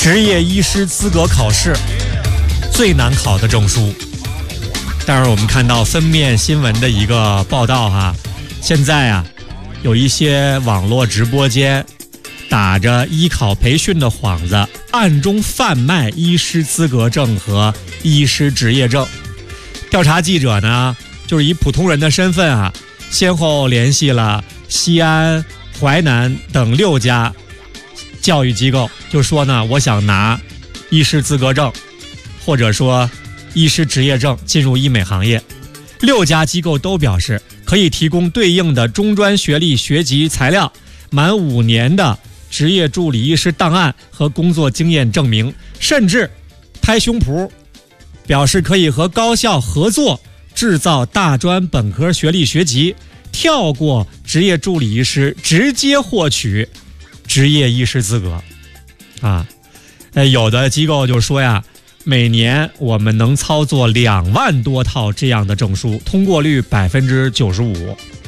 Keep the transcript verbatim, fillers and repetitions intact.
执业医师资格考试最难考的证书。但是我们看到分面新闻的一个报道哈，现在啊有一些网络直播间打着医考培训的幌子，暗中贩卖医师资格证和医师执业证。调查记者呢，就是以普通人的身份啊，先后联系了西安、淮南等六家教育机构，就说呢，我想拿医师资格证，或者说医师执业证进入医美行业。六家机构都表示可以提供对应的中专学历学籍材料、满五年的执业助理医师档案和工作经验证明，甚至拍胸脯表示可以和高校合作制造大专本科学历学籍，跳过执业助理医师直接获取执业医师资格啊。呃，有的机构就说呀，每年我们能操作两万多套这样的证书，通过率百分之九十五。